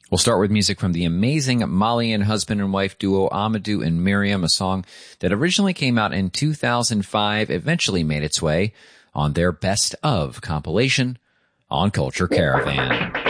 We'll start with music from the amazing Malian husband and wife duo Amadou and Miriam, a song that originally came out in 2005, eventually made its way on their Best Of compilation on Culture Caravan.